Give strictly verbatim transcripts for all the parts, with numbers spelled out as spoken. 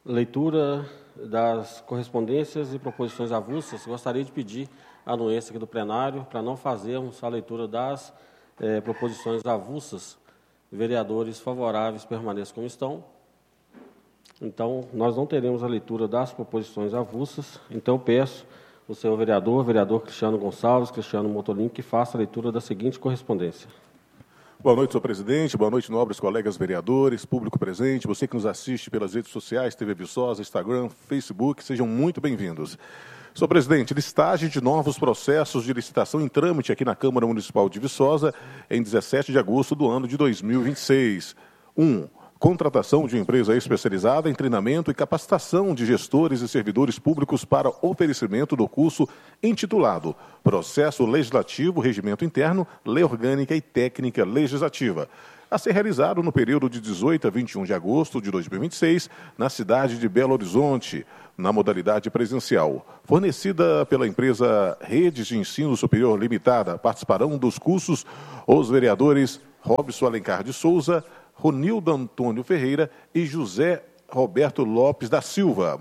leitura das correspondências e proposições avulsas, gostaria de pedir a anuência aqui do plenário para não fazermos a leitura das eh, proposições avulsas. Vereadores favoráveis permaneçam como estão. Então, nós não teremos a leitura das proposições avulsas. Então, eu peço ao senhor vereador, vereador Cristiano Gonçalves, Cristiano Motolim, que faça a leitura da seguinte correspondência. Boa noite, senhor presidente. Boa noite, nobres colegas vereadores, público presente, você que nos assiste pelas redes sociais, T V Viçosa, Instagram, Facebook, sejam muito bem-vindos. Senhor presidente, listagem de novos processos de licitação em trâmite aqui na Câmara Municipal de Viçosa em dezessete de agosto do ano de dois mil e vinte e seis. um. Contratação de empresa especializada em treinamento e capacitação de gestores e servidores públicos para oferecimento do curso intitulado Processo Legislativo, Regimento Interno, Lei Orgânica e Técnica Legislativa, a ser realizado no período de dezoito a vinte e um de agosto de dois mil e vinte e seis, na cidade de Belo Horizonte, na modalidade presencial. Fornecida pela empresa Redes de Ensino Superior Limitada, participarão dos cursos os vereadores Robson Alencar de Souza, Ronildo Antônio Ferreira e José Roberto Lopes da Silva.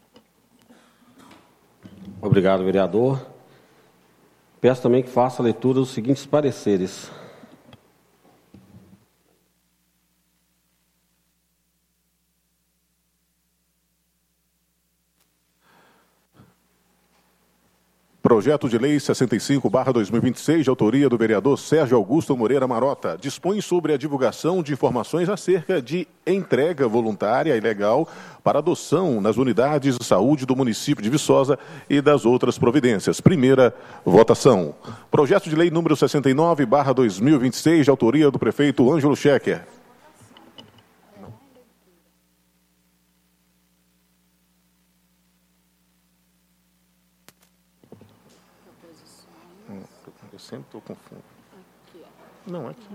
Obrigado, vereador. Peço também que faça a leitura dos seguintes pareceres. Projeto de Lei sessenta e cinco barra dois mil e vinte e seis, de autoria do vereador Sérgio Augusto Moreira Marota, dispõe sobre a divulgação de informações acerca de entrega voluntária e legal para adoção nas unidades de saúde do município de Viçosa e das outras providências. Primeira votação. Projeto de Lei número sessenta e nove barra dois mil e vinte e seis, de autoria do prefeito Ângelo Schecker. Eu sempre estou confuso. Aqui, ó. Não, aqui.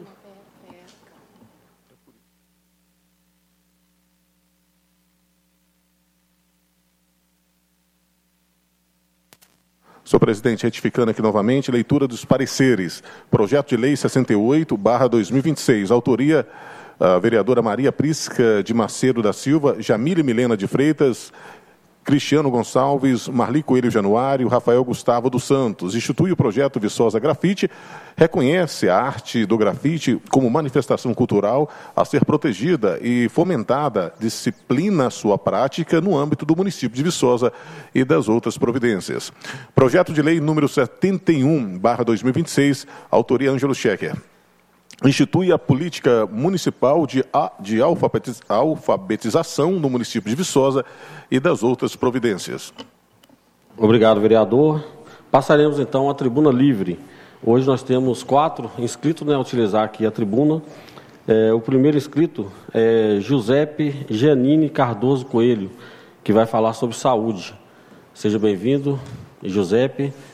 Senhor presidente, retificando aqui novamente, leitura dos pareceres. Projeto de Lei sessenta e oito barra dois mil e vinte e seis, autoria a vereadora Maria Prisca de Macedo da Silva, Jamile Milena de Freitas, Cristiano Gonçalves, Marli Coelho Januário, Rafael Gustavo dos Santos. Institui o projeto Viçosa Grafite, reconhece a arte do grafite como manifestação cultural a ser protegida e fomentada, disciplina sua prática no âmbito do município de Viçosa e das outras providências. Projeto de Lei número setenta e um barra dois mil e vinte e seis, autoria Ângelo Schecker. Institui a política municipal de, a, de alfabetização no município de Viçosa e das outras providências. Obrigado, vereador. Passaremos, então, à tribuna livre. Hoje nós temos quatro inscritos, né, a utilizar aqui a tribuna. É, o primeiro inscrito é Giuseppe Giannini Cardoso Coelho, que vai falar sobre saúde. Seja bem-vindo, Giuseppe.